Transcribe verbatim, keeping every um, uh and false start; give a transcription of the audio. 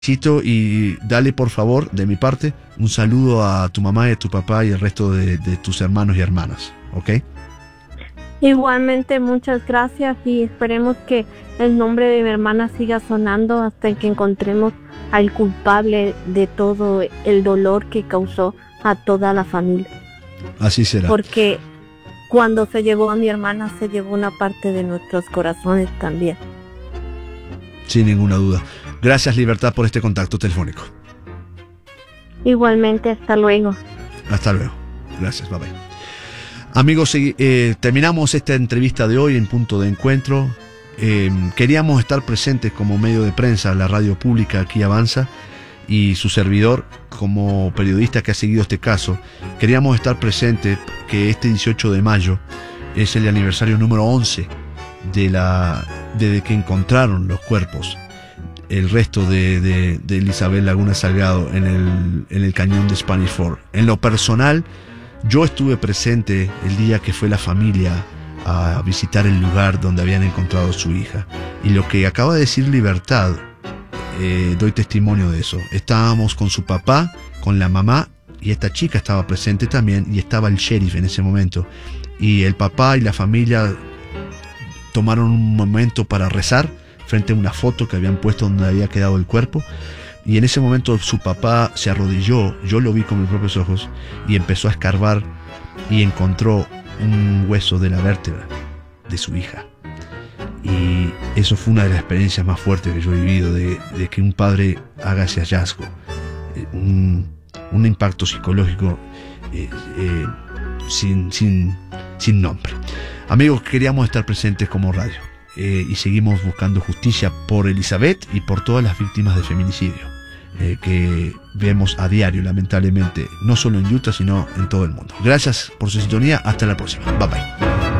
Chito, y dale por favor, de mi parte, un saludo a tu mamá y a tu papá y el resto de, de tus hermanos y hermanas, ¿ok? Igualmente, muchas gracias y esperemos que el nombre de mi hermana siga sonando hasta que encontremos al culpable de todo el dolor que causó a toda la familia. Así será. Porque cuando se llevó a mi hermana, se llevó una parte de nuestros corazones también. Sin ninguna duda. Gracias, Libertad, por este contacto telefónico. Igualmente, hasta luego. Hasta luego. Gracias, bye bye. Amigos, eh, terminamos esta entrevista de hoy en Punto de Encuentro. Eh, queríamos estar presentes como medio de prensa, la radio pública aquí Avanza, y su servidor, como periodista que ha seguido este caso, queríamos estar presentes que este dieciocho de mayo es el aniversario número once de la, desde que encontraron los cuerpos, el resto de, de, de Elizabeth Laguna Salgado en el, en el cañón de Spanish Fork. En lo personal, yo estuve presente el día que fue la familia a visitar el lugar donde habían encontrado a su hija. Y lo que acaba de decir Libertad, eh, doy testimonio de eso. Estábamos con su papá, con la mamá, y esta chica estaba presente también, y estaba el sheriff en ese momento. Y el papá y la familia tomaron un momento para rezar frente a una foto que habían puesto donde había quedado el cuerpo, y en ese momento su papá se arrodilló, yo lo vi con mis propios ojos, y empezó a escarbar y encontró un hueso de la vértebra de su hija. Y eso fue una de las experiencias más fuertes que yo he vivido, de, de que un padre haga ese hallazgo, un, un impacto psicológico eh, eh, sin, sin, sin nombre. Amigos, queríamos estar presentes como radio. Eh, y seguimos buscando justicia por Elizabeth y por todas las víctimas de feminicidio eh, que vemos a diario, lamentablemente, no solo en Utah, sino en todo el mundo. Gracias por su sintonía. Hasta la próxima. Bye bye.